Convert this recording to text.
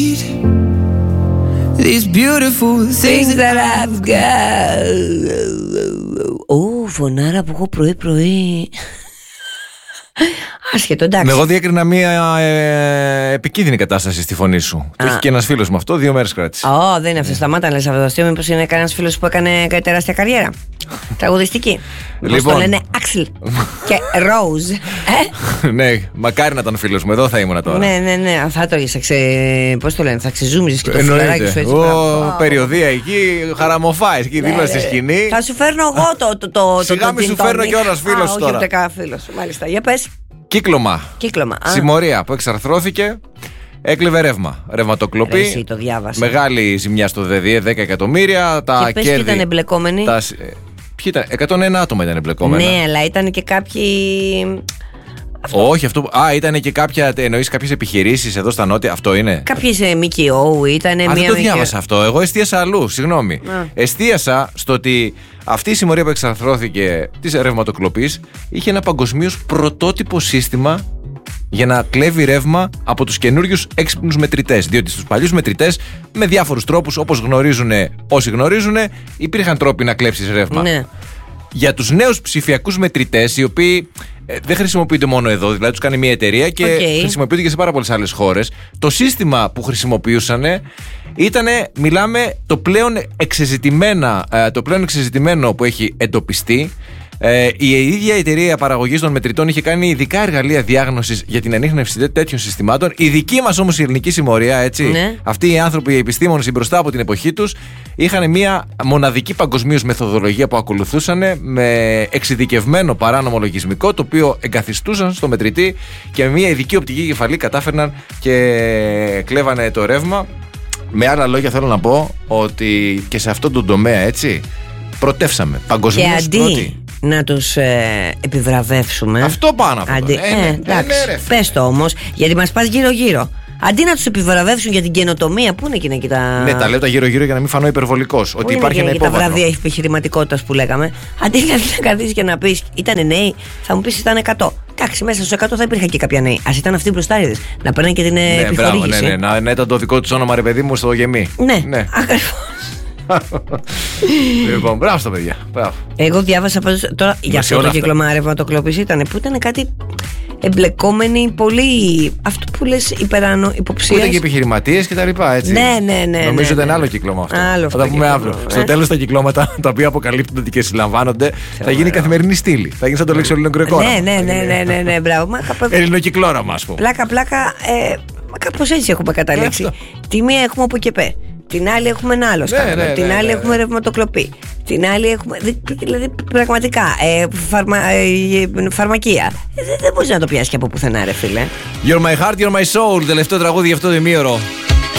These beautiful things that I've got. Φωνάρα που έχω πρωί. Άσχετο, εντάξει. Εγώ διέκρινα μια επικίνδυνη κατάσταση στη φωνή σου. Το είχε και ένας φίλος με αυτό, 2 μέρες κράτησε. Δεν είναι αυτό, σταμάτα να λες αυτό το αστείο. Μήπως είναι κανένας φίλος που έκανε τεράστια καριέρα τραγουδιστική. Πώς το λένε, Άξιλ και Ρόουζ. Ναι, μακάρι να ήταν φίλος μου, εδώ θα ήμουν τώρα. Ναι, θα το είσαι. Πώς το λένε, θα ξεζούμιζες και το φιλαράκι σου έτσι. Περιοδία εκεί, χαραμοφάεις εκεί δίπλα στη σκηνή. Θα σου φέρνω εγώ το. Σιγά μη σου φέρνω και ένας φίλος τώρα. Όχι, ούτε κανένα φίλος. Μάλιστα, για πες. Κύκλωμα. Συμμορία που εξαρθρώθηκε. Έκλεβε ρεύμα. Ρευματοκλοπή. Εσύ το διάβασα. Μεγάλη ζημιά στο ΔΔΕ, 10 εκατομμύρια. Και πες ποιοι ήταν εμπλεκόμενοι. Ποιοι ήταν, 101 άτομα ήταν εμπλεκόμενα. Ναι, αλλά ήταν και κάποιοι. Όχι, αυτό. Ήταν και κάποια. Εννοείς κάποιες επιχειρήσεις εδώ στα νότια. Αυτό είναι. Κάποιες ΜΚΟ ήταν. Δεν το διάβασα αυτό. Εγώ εστίασα αλλού. Συγγνώμη. Εστίασα στο ότι αυτή η συμμορία που εξαρθρώθηκε της ρευματοκλοπής είχε ένα παγκοσμίως πρωτότυπο σύστημα για να κλέβει ρεύμα από τους καινούριους έξυπνους μετρητές. Διότι στους παλιούς μετρητές, με διάφορους τρόπους, όπως γνωρίζουν όσοι γνωρίζουν, υπήρχαν τρόποι να κλέψεις ρεύμα. Ναι. Για τους νέους ψηφιακούς μετρητές, οι οποίοι δεν χρησιμοποιούνται μόνο εδώ, δηλαδή τους κάνει μια εταιρεία και χρησιμοποιούνται και σε πάρα πολλές άλλες χώρες, το σύστημα που χρησιμοποιούσαν ήταν, μιλάμε, το πλέον εξεζητημένο που έχει εντοπιστεί. Η ίδια εταιρεία παραγωγής των μετρητών είχε κάνει ειδικά εργαλεία διάγνωσης για την ανίχνευση τέτοιων συστημάτων. Η δική μας όμως η ελληνική συμμορία, έτσι. Ναι. Αυτοί οι άνθρωποι, οι επιστήμονες μπροστά από την εποχή τους, είχαν μια μοναδική παγκοσμίως μεθοδολογία που ακολουθούσαν με εξειδικευμένο παράνομο λογισμικό, το οποίο εγκαθιστούσαν στο μετρητή και με μια ειδική οπτική κεφαλή κατάφερναν και κλέβανε το ρεύμα. Με άλλα λόγια, θέλω να πω ότι και σε αυτόν τον τομέα, έτσι, πρωτεύσαμε παγκοσμίως πρώτοι. Να τους επιβραβεύσουμε. Αυτό πάνω από αυτό. Πες το όμως, γιατί μας πας γύρω-γύρω. Αντί να τους επιβραβεύσουν για την καινοτομία, πού είναι εκείνα και τα. Ναι, τα λέω τα γύρω-γύρω για να μην φανώ υπερβολικός. Ότι υπάρχει ένα υπόβαθρο. Τα βραβεία επιχειρηματικότητας που λέγαμε. Αντί να καθίσεις και να πεις ήταν νέοι, θα μου πεις ήταν 100. Εντάξει, μέσα στους 100 θα υπήρχαν και κάποια νέοι. Ας ήταν αυτοί οι μπροστάριδες. Να παίρνουν και την επιχορήγηση. Ναι, ήταν το δικό τους όνομα, ρε παιδί μου, στο γεμί. Ναι. Ακριβώς. Λοιπόν, μπράβο στα παιδιά. Μπράβο. Εγώ διάβασα τώρα για αυτό το κύκλωμα ρευματοκλοπής ήταν που ήταν κάτι εμπλεκόμενοι πολύ. Αυτό που λες υποψίες. Που ήταν και επιχειρηματίες και τα λοιπά, έτσι. Ναι. Νομίζω ήταν άλλο κύκλωμα αυτό. Θα τα πούμε αύριο. Στο τέλος τα κυκλώματα τα οποία αποκαλύπτονται και συλλαμβάνονται θα γίνει καθημερινή στήλη. Θα γίνει σαν το λέξιο ελληνοκρεκόραμα. Ναι, μπράβο. Ελληνοκυκλώραμα, ας πούμε. Πλάκα. Κάπως έτσι έχουμε καταλήξει. Τη μία έχουμε από και πέ. Την άλλη έχουμε ένα άλλο σκάνδαλο. Την άλλη έχουμε ρευματοκλοπή. Την άλλη έχουμε. Δηλαδή πραγματικά φαρμακεία. Δεν μπορεί να το πιάσει και από πουθενά, ρε φίλε. You're my heart, you're my soul. Τελευταίο τραγούδι για αυτό το ημίωρο.